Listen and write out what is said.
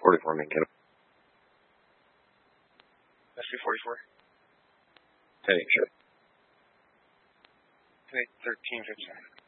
44 main canopy. SB-44. Heading, sure. Okay, 13 57.